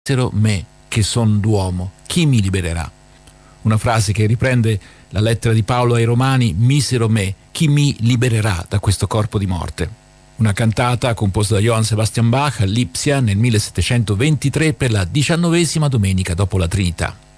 misero me che son d'uomo, chi mi libererà? Una frase che riprende la lettera di Paolo ai Romani: misero me, chi mi libererà da questo corpo di morte? Una cantata composta da Johann Sebastian Bach a Lipsia nel 1723 per la 19ª domenica dopo la Trinità.